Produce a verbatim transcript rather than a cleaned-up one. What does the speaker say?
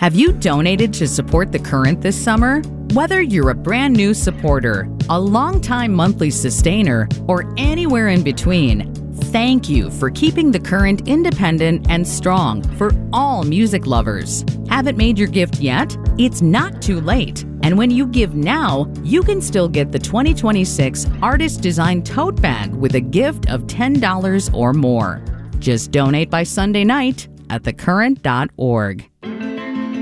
Have you donated to support The Current this summer? Whether you're a brand new supporter, a longtime monthly sustainer, or anywhere in between, thank you for keeping The Current independent and strong for all music lovers. Haven't made your gift yet? It's not too late. And when you give now, you can still get the twenty twenty-six Artist Design Tote Bag with a gift of ten dollars or more. Just donate by Sunday night at the current dot org.